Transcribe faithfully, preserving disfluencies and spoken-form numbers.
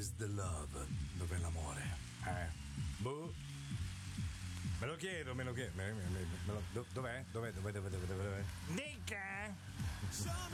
is the love? Dov'è l'amore? Eh? Boh. Me lo chiedo, me lo chiedo. Me, me, me, me lo, dov'è? Dov'è? Dov'è? Dov'è? Dov'è? Dov'è? Dica!